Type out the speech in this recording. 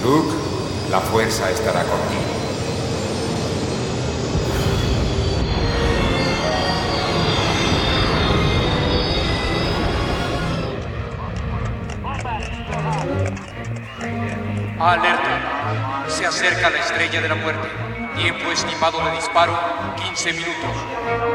Luke, la fuerza estará contigo. Alerta. Se acerca la estrella de la muerte. Tiempo estimado de disparo, 15 minutos.